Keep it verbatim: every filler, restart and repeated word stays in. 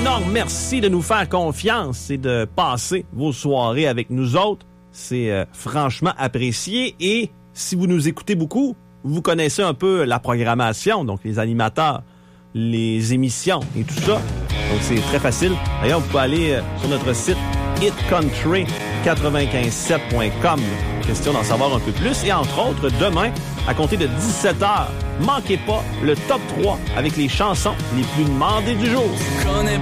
énorme merci de nous faire confiance et de passer vos soirées avec nous autres. C'est euh, franchement apprécié. Et si vous nous écoutez beaucoup, vous connaissez un peu la programmation, donc les animateurs, les émissions et tout ça. Donc c'est très facile. D'ailleurs, vous pouvez aller euh, sur notre site hit country quatre-vingt-quinze sept point com. Question d'en savoir un peu plus. Et entre autres, demain, à compter de dix-sept heures, manquez pas le top trois avec les chansons les plus demandées du jour.